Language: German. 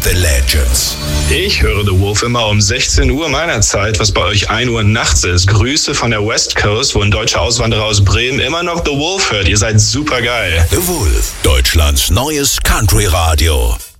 The Legends. Ich höre The Wolf immer um 16 Uhr meiner Zeit, was bei euch 1 Uhr nachts ist. Grüße von der West Coast, wo ein deutscher Auswanderer aus Bremen immer noch The Wolf hört. Ihr seid super geil. The Wolf, Deutschlands neues Country-Radio.